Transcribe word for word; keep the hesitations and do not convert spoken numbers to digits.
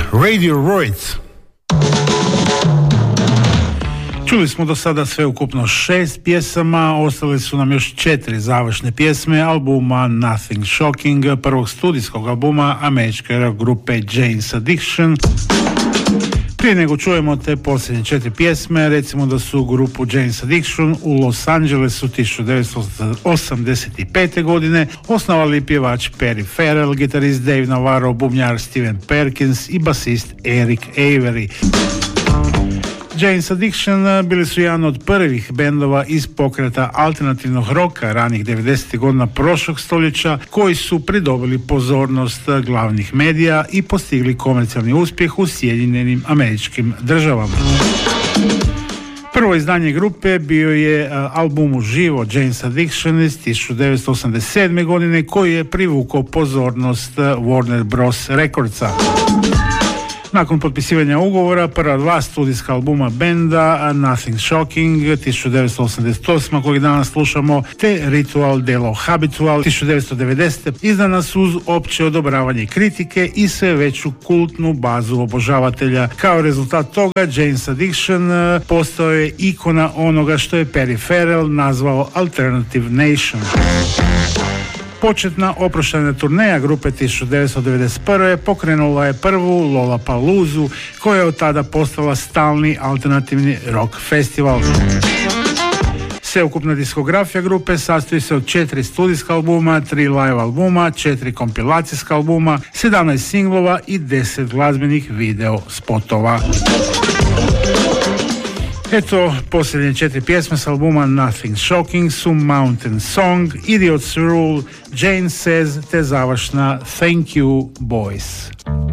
Radiohead. Čuli smo do sada sve ukupno šest pjesama, ostale su nam još četiri završne pjesme albuma Nothing Shocking, prvog studijskog albuma američke rock grupe Jane's Addiction. Prije nego čujemo te posljednje četiri pjesme, recimo da su grupu Jane's Addiction u Los Angelesu tisuću devetsto osamdeset pete. godine osnovali pjevač Perry Farrell, gitarist Dave Navarro, bubnjar Steven Perkins i basist Eric Avery. Jane's Addiction bili su jedan od prvih bendova iz pokreta alternativnog roka ranih devedesetih godina prošlog stoljeća koji su pridobili pozornost glavnih medija i postigli komercijalni uspjeh u Sjedinjenim Američkim Državama. Prvo izdanje grupe bio je album uživo Jane's Addiction iz tisuću devetsto osamdeset sedme. godine koji je privukao pozornost Warner Bros. Recordsa. Nakon potpisivanja ugovora, prva dva studijska albuma benda, Nothing Shocking tisuću devetsto osamdeset osme. kojeg danas slušamo, te Ritual Delo Habitual tisuću devetsto devedesete. izdana su uz opće odobravanje kritike i sve veću kultnu bazu obožavatelja. Kao rezultat toga, Jane's Addiction postao je ikona onoga što je Perry Farrell nazvao Alternative Nation. Početna oproštajna turneja grupe tisuću devetsto devedeset prve. pokrenula je prvu Lollapaloozu, koja je od tada postala stalni alternativni rock festival. Sveukupna diskografija grupe sastoji se od četiri studijska albuma, tri live albuma, četiri kompilacijska albuma, sedamnaest singlova i deset glazbenih video spotova. Eto, posljednje četiri pjesme s albuma Nothing Shocking su Mountain Song, Idiot's Rule, Jane Says te završna Thank You Boys.